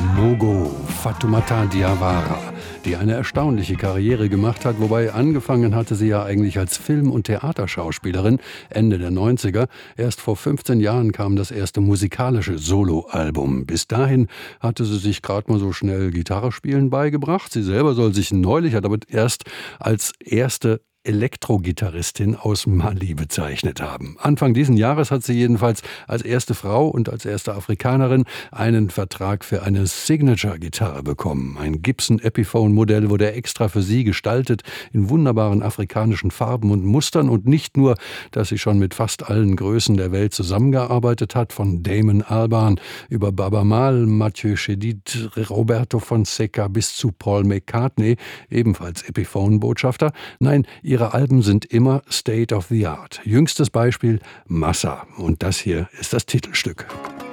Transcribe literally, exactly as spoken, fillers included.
Mogo Fatoumata Diawara, die eine erstaunliche Karriere gemacht hat, wobei angefangen hatte sie ja eigentlich als Film- und Theaterschauspielerin Ende der neunziger. Erst vor fünfzehn Jahren kam das erste musikalische Soloalbum. Bis dahin hatte sie sich gerade mal so schnell Gitarre spielen beigebracht. Sie selber soll sich neulich aber erst als erste Elektrogitarristin aus Mali bezeichnet haben. Anfang diesen Jahres hat sie jedenfalls als erste Frau und als erste Afrikanerin einen Vertrag für eine Signature-Gitarre bekommen. Ein Gibson Epiphone-Modell wurde extra für sie gestaltet, in wunderbaren afrikanischen Farben und Mustern. Und nicht nur, dass sie schon mit fast allen Größen der Welt zusammengearbeitet hat, von Damon Albarn über Baaba Maal, Mathieu Chédid, Roberto Fonseca bis zu Paul McCartney, ebenfalls Epiphone-Botschafter. Nein, ihre Alben sind immer State of the Art. Jüngstes Beispiel Massa. Und das hier ist das Titelstück.